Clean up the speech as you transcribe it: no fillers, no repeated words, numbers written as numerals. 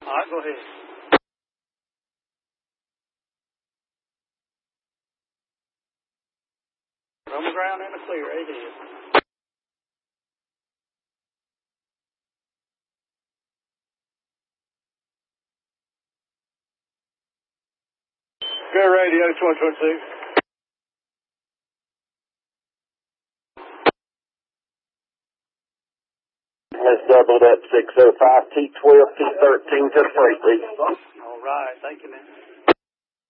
All right, go ahead. On the ground in the clear, it is. Good radio, 2122. Let's double it up, 605 T12, T13 to the freight lead. All right, thank you, man.